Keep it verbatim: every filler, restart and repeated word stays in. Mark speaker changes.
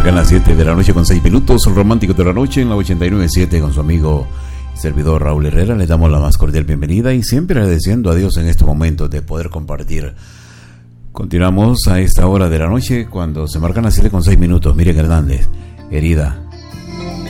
Speaker 1: marcan las siete de la noche con seis minutos. El romántico de la noche en la ochenta y nueve punto siete con su amigo y servidor Raúl Herrera. Le damos la más cordial bienvenida y siempre agradeciendo a Dios en este momento de poder compartir. Continuamos a esta hora de la noche cuando se marcan las siete con seis minutos. Miriam Hernández, herida,